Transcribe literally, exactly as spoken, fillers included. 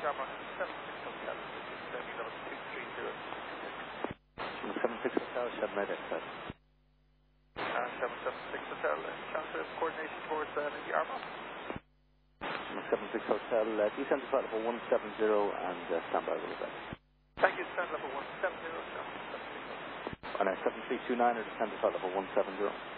Shamrock seven six Hotel, this is Demi level two three zero. seven six Hotel, Shad Medic, sir. Uh, seven seven six Hotel, uh, transfer of coordination towards uh, the Yarmouth. seven six Hotel, uh, descend to flight level one seven zero and uh, stand by with that. Thank you, descend level one seven zero, seven six Hotel. On a seven three two nine or descend to flight level one seven zero.